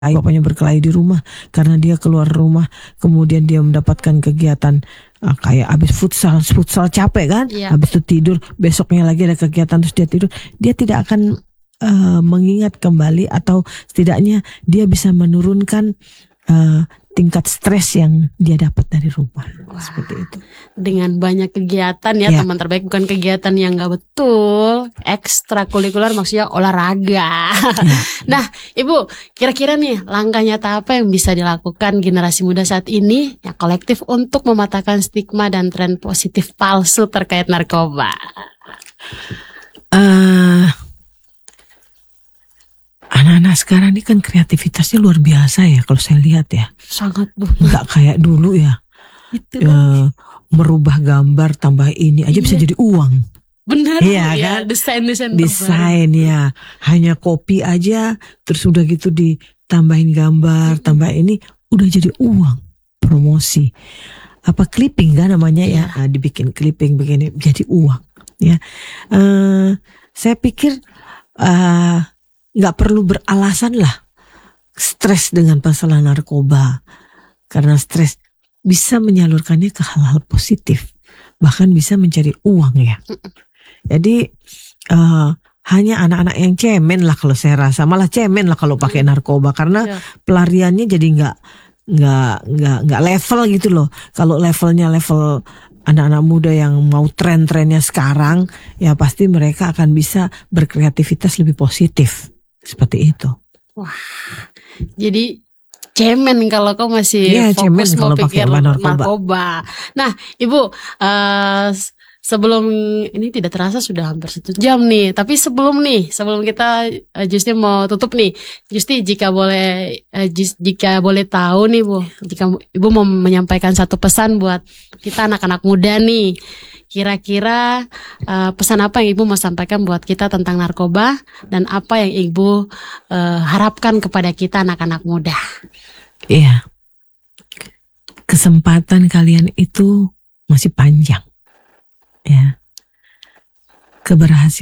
bapaknya berkelahi di rumah karena dia keluar rumah, kemudian dia mendapatkan kegiatan kayak habis futsal capek kan, habis itu tidur, besoknya lagi ada kegiatan terus dia tidur, dia tidak akan mengingat kembali atau setidaknya dia bisa menurunkan tingkat stres yang dia dapat dari rumah. Seperti itu. Dengan banyak kegiatan ya, teman terbaik bukan kegiatan yang gak betul, ekstrakurikuler maksudnya olahraga. Nah, Ibu, kira-kira nih langkah nyata apa yang bisa dilakukan generasi muda saat ini yang kolektif untuk mematahkan stigma dan tren positif palsu terkait narkoba? Anak-anak sekarang ini kan kreativitasnya luar biasa ya kalau saya lihat ya. Sangat, Bu. Nggak kayak dulu ya. Merubah gambar tambah ini aja bisa jadi uang. Benar ya, ya, kan? desain ya. Hanya copy aja terus udah gitu ditambahin gambar, tambah ini udah jadi uang. Promosi. Apa clipping kan namanya ya, dibikin clipping begini jadi uang ya. Saya pikir nggak perlu beralasan lah stres dengan masalah narkoba, karena stres bisa menyalurkannya ke hal-hal positif, bahkan bisa mencari uang ya. Jadi hanya anak-anak yang cemen lah kalau saya rasa, malah cemen lah kalau pakai narkoba karena pelariannya jadi nggak level gitu loh. Kalau levelnya level anak-anak muda yang mau tren-trennya sekarang, ya pasti mereka akan bisa berkreativitas lebih positif. Seperti itu. Wah, jadi cemen kalau kau masih fokus mau pikir narkoba. Nah, Ibu, sebelum ini tidak terasa sudah hampir 1 jam nih. Tapi sebelum kita Justi mau tutup nih, Justi jika boleh tahu nih Bu, jika Ibu mau menyampaikan satu pesan buat kita anak-anak muda nih, kira-kira pesan apa yang Ibu mau sampaikan buat kita tentang narkoba dan apa yang Ibu harapkan kepada kita anak-anak muda? Iya, kesempatan kalian itu masih panjang. Ya, keberhasilan